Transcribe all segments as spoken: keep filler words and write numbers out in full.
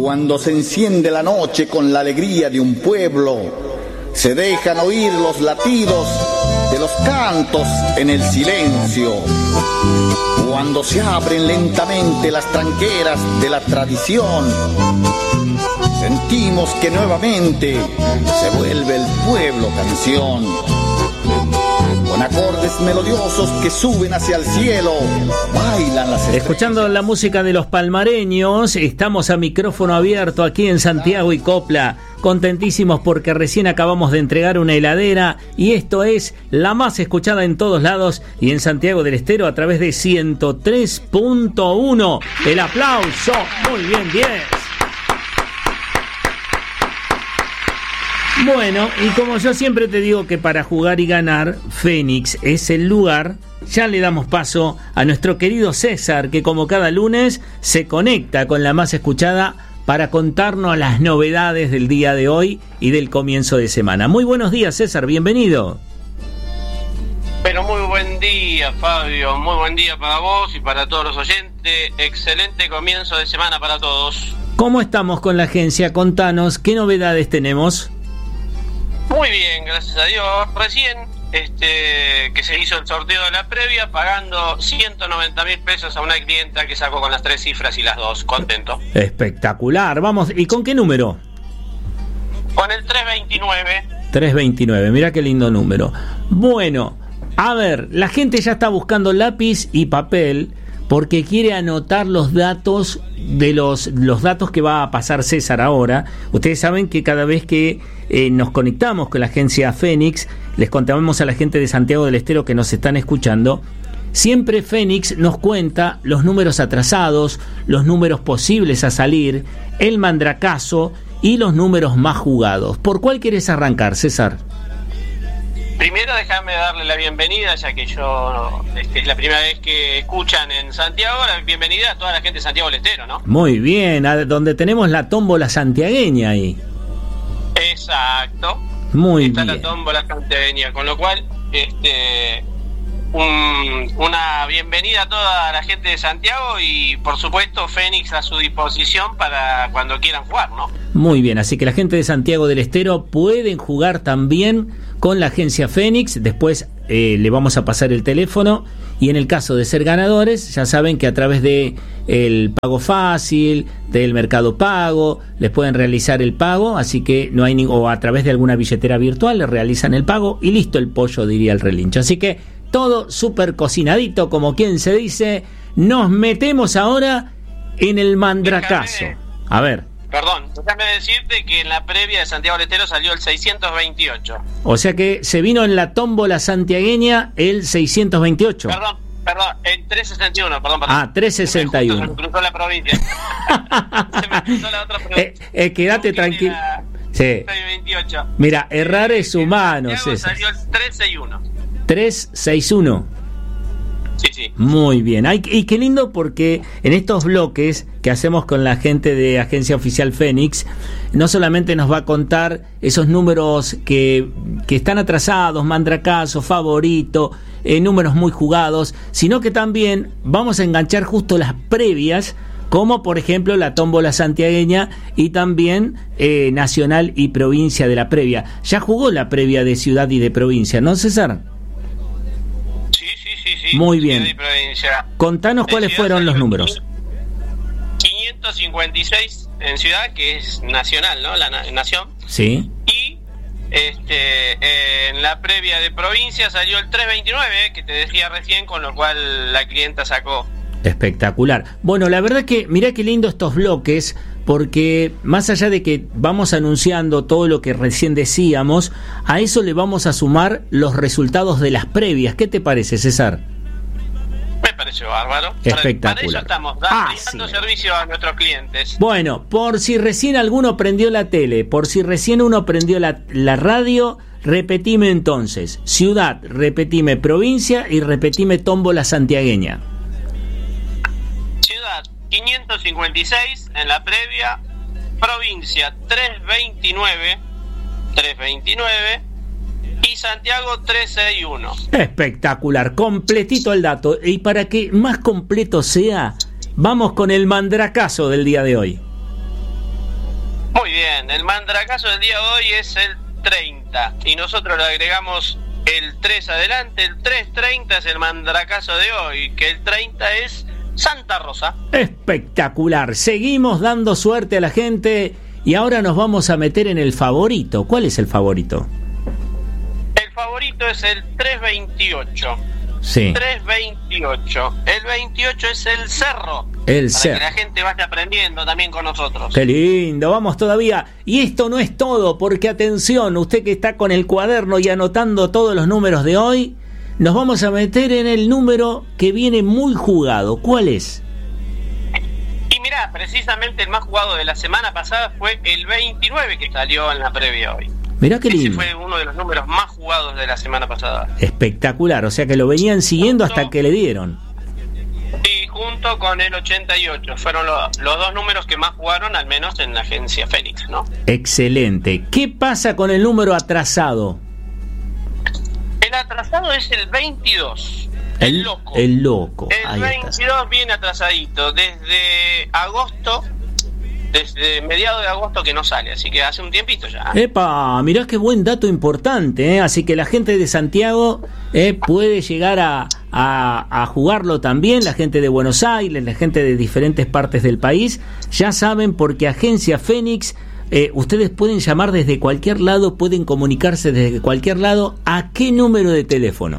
Cuando se enciende la noche con la alegría de un pueblo, se dejan oír los latidos de los cantos en el silencio. Cuando se abren lentamente las tranqueras de la tradición, sentimos que nuevamente se vuelve el pueblo canción. Con acordes melodiosos que suben hacia el cielo, bailan las estrellas. Escuchando la música de los palmareños, estamos a micrófono abierto aquí en Santiago y Copla. Contentísimos porque recién acabamos de entregar una heladera y esto es la más escuchada en todos lados y en Santiago del Estero a través de ciento tres punto uno. El aplauso. Muy bien, bien. Bueno, y como yo siempre te digo que para jugar y ganar, Fénix es el lugar, ya le damos paso a nuestro querido César, que como cada lunes se conecta con la más escuchada para contarnos las novedades del día de hoy y del comienzo de semana. Muy buenos días, César, bienvenido. Pero muy buen día, Fabio, muy buen día para vos y para todos los oyentes. Excelente comienzo de semana para todos. ¿Cómo estamos con la agencia? Contanos, ¿qué novedades tenemos? Muy bien, gracias a Dios. Recién este que se hizo el sorteo de la previa pagando ciento noventa mil pesos a una clienta que sacó con las tres cifras y las dos. Contento. Espectacular. Vamos, ¿y con qué número? Con el trescientos veintinueve. trescientos veintinueve, mira qué lindo número. Bueno, a ver, la gente ya está buscando lápiz y papel porque quiere anotar los datos de los, los datos que va a pasar César ahora. Ustedes saben que cada vez que eh, nos conectamos con la agencia Fénix, les contamos a la gente de Santiago del Estero que nos están escuchando, siempre Fénix nos cuenta los números atrasados, los números posibles a salir, el mandracazo y los números más jugados. ¿Por cuál quieres arrancar, César? Primero déjame darle la bienvenida, ya que yo este, es la primera vez que escuchan en Santiago, la bienvenida a toda la gente de Santiago del Estero, ¿no? Muy bien, a donde tenemos la tómbola santiagueña ahí. Exacto. Muy Está bien. Está la tómbola santiagueña, con lo cual, este, un, una bienvenida a toda la gente de Santiago y, por supuesto, Fénix a su disposición para cuando quieran jugar, ¿no? Muy bien, así que la gente de Santiago del Estero pueden jugar también con la agencia Fénix. Después eh, le vamos a pasar el teléfono y en el caso de ser ganadores, ya saben que a través de el pago fácil, del Mercado Pago, les pueden realizar el pago, así que no hay ni, o a través de alguna billetera virtual les realizan el pago y listo el pollo, diría el relincho. Así que todo súper cocinadito, como quien se dice. Nos metemos ahora en el mandracazo. A ver. Perdón, déjame decirte que en la previa de Santiago del Estero salió el seiscientos veintiocho. O sea que se vino en la tómbola santiagueña el seiscientos veintiocho. Perdón, perdón, el trescientos sesenta y uno, perdón, perdón. Ah, trescientos sesenta y uno. Se me cruzó la provincia. Se me cruzó la otra provincia. Eh, eh, quédate tranquilo. Sí. veintiocho. Mira, errar es humano, César. Salió el trescientos sesenta y uno. trescientos sesenta y uno. Sí, sí. Muy bien. Ay, y qué lindo porque en estos bloques que hacemos con la gente de Agencia Oficial Fénix, no solamente nos va a contar esos números que, que están atrasados, mandracazo, favorito, eh, números muy jugados, sino que también vamos a enganchar justo las previas, como por ejemplo la tómbola santiagueña y también eh, nacional y provincia de la previa. Ya jugó la previa de ciudad y de provincia, ¿no, César? Sí, muy bien. Contanos cuáles fueron los números. quinientos cincuenta y seis en ciudad, que es nacional, ¿no? La na- nación. Sí. Y este eh, en la previa de provincia salió el trescientos veintinueve, que te decía recién, con lo cual la clienta sacó. Espectacular. Bueno, la verdad que mirá qué lindo estos bloques, porque más allá de que vamos anunciando todo lo que recién decíamos, a eso le vamos a sumar los resultados de las previas. ¿Qué te parece, César? Me pareció bárbaro. Espectacular. Para, para eso estamos dando, ah, dando sí. servicio a nuestros clientes. Bueno, por si recién alguno prendió la tele, por si recién uno prendió la, la radio, repetime entonces. Ciudad, repetime provincia y repetime tómbola santiagueña. Ciudad, quinientos cincuenta y seis en la previa. Provincia, trescientos veintinueve. trescientos veintinueve. Y Santiago trescientos sesenta y uno. Espectacular, completito el dato. Y para que más completo sea, vamos con el mandracazo del día de hoy. bien. El mandracazo del día de hoy es el treinta y nosotros le agregamos el tres adelante. El tres treinta es el mandracazo de hoy, que el treinta es Santa Rosa. Espectacular. Seguimos dando suerte a la gente y ahora nos vamos a meter en el favorito. ¿Cuál es el favorito? El favorito es el tres veintiocho. Sí. tres veintiocho. El veintiocho es el Cerro. El para Cerro. que la gente vaya aprendiendo también con nosotros. Qué lindo, vamos todavía. Y esto no es todo, porque atención, usted que está con el cuaderno y anotando todos los números de hoy, nos vamos a meter en el número que viene muy jugado. ¿Cuál es? Y mirá, precisamente el más jugado de la semana pasada fue el veintinueve, que salió en la previa hoy. Mirá qué lindo. Ese fue uno de los números más jugados de la semana pasada. Espectacular, o sea que lo venían siguiendo hasta que le dieron. Y junto con el ochenta y ocho, fueron lo, los dos números que más jugaron, al menos en la agencia Fénix, ¿no? Excelente. ¿Qué pasa con el número atrasado? El atrasado es el veintidós. El, el loco. El loco. El Ahí veintidós está. Viene atrasadito. Desde agosto, desde mediados de agosto que no sale, así que hace un tiempito ya. Epa, mirá qué buen dato importante, ¿eh? Así que la gente de Santiago eh, puede llegar a, a, a jugarlo también, la gente de Buenos Aires, la gente de diferentes partes del país, ya saben, porque Agencia Fénix, eh, ustedes pueden llamar desde cualquier lado, pueden comunicarse desde cualquier lado. ¿A qué número de teléfono?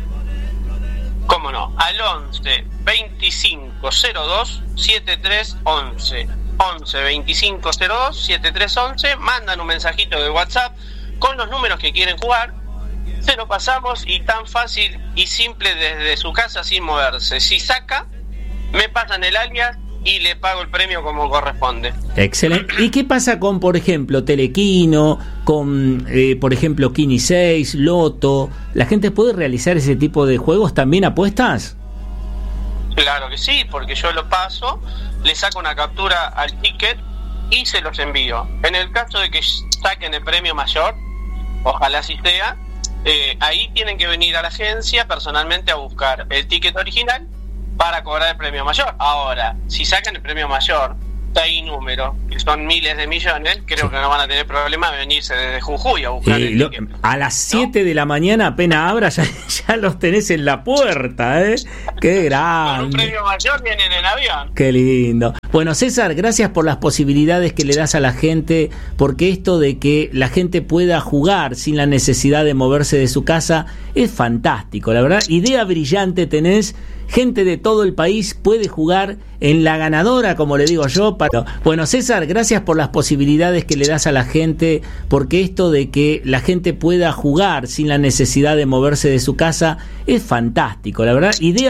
¿Cómo no? Al once veinticinco cero dos setenta y tres once. once veinticinco cero dos setenta y tres once, mandan un mensajito de WhatsApp con los números que quieren jugar, se lo pasamos y tan fácil y simple desde su casa sin moverse. Si saca, me pasan el alias y le pago el premio como corresponde. Excelente. ¿Y qué pasa con, por ejemplo, Telequino, con, eh, por ejemplo, Kini seis, Loto? ¿La gente puede realizar ese tipo de juegos también, apuestas? Claro que sí, porque yo lo paso, le saco una captura al ticket y se los envío. En el caso de que saquen el premio mayor, ojalá así sea, eh, ahí tienen que venir a la agencia personalmente a buscar el ticket original para cobrar el premio mayor. Ahora, si sacan el premio mayor, seis números, que son miles de millones, creo sí. que no van a tener problema de venirse desde Jujuy a buscar y el lo, ticket. A las siete ¿no? de la mañana, apenas abra, ya, ya los tenés en la puerta, ¿eh? ¡Qué grande! Con un premio mayor vienen en avión. ¡Qué lindo! Bueno, César, gracias por las posibilidades que le das a la gente, porque esto de que la gente pueda jugar sin la necesidad de moverse de su casa es fantástico, la verdad. Idea brillante tenés. Gente de todo el país puede jugar en la ganadora, como le digo yo. Para... Bueno, César, gracias por las posibilidades que le das a la gente, porque esto de que la gente pueda jugar sin la necesidad de moverse de su casa es fantástico, la verdad. Idea